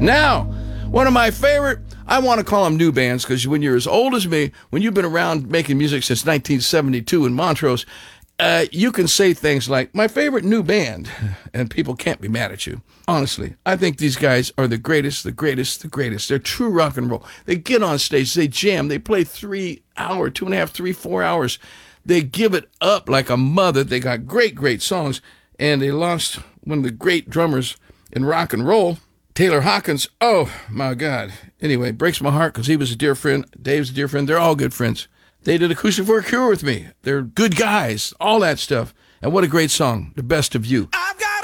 Now, one of my favorite, I want to call them new bands, because when you're as old as me, when you've been around making music since 1972 in Montrose, you can say things like, my favorite new band, and people can't be mad at you. Honestly, I think these guys are the greatest, the greatest, the greatest. They're true rock and roll. They get on stage, they jam, they play 3 hours, 2.5, 3, 4 hours. They give it up like a mother. They got great, great songs, and they lost one of the great drummers in rock and roll, Taylor Hawkins. Oh, my God. Anyway, breaks my heart because he was a dear friend. Dave's a dear friend. They're all good friends. They did Acoustic for a Cure with me. They're good guys, all that stuff. And what a great song, The Best of You. I've got